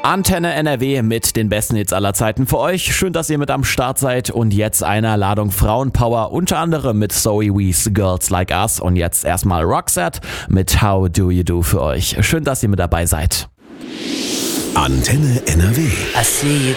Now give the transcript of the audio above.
Antenne NRW mit den besten Hits aller Zeiten für euch. Schön, dass ihr mit am Start seid und jetzt eine Ladung Frauenpower, unter anderem mit Zoe Wees Girls Like Us und jetzt erstmal Roxette mit How Do You Do für euch. Schön, dass ihr mit dabei seid. Antenne NRW. I see you